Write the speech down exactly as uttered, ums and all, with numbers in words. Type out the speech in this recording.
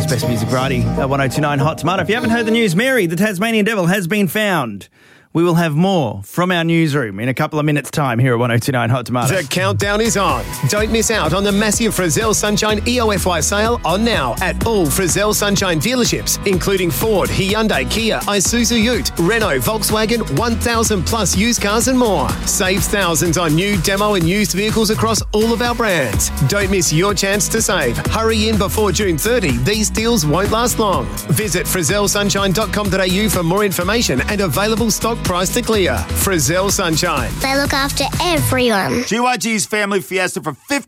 Best Music Variety at one oh two nine Hot Tomato. If you haven't heard the news, Mary, the Tasmanian Devil, has been found. We will have more from our newsroom in a couple of minutes' time here at one oh two nine Hot Tomato. The countdown is on. Don't miss out on the massive Frizzell Sunshine E O F Y sale on now at all Frizzell Sunshine dealerships, including Ford, Hyundai, Kia, Isuzu Ute, Renault, Volkswagen, one thousand plus used cars and more. Save thousands on new, demo and used vehicles across all of our brands. Don't miss your chance to save. Hurry in before June thirtieth. These deals won't last long. Visit frizzell sunshine dot com dot a u for more information and available stock price to clear. Frizzell Sunshine. They look after everyone. G Y G's Family Fiesta for fifty